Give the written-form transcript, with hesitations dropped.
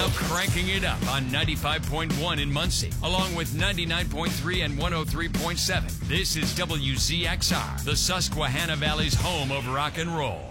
Now cranking it up on 95.1 in Muncie, along with 99.3 and 103.7. This is WZXR, the Susquehanna Valley's home of rock and roll.